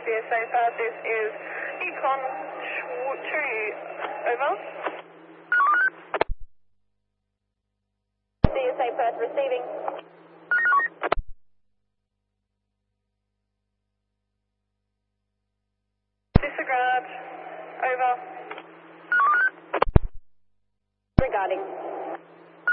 CSA Perth, this is Econ 2, over. CSA Perth receiving. Disregard, over. Regarding.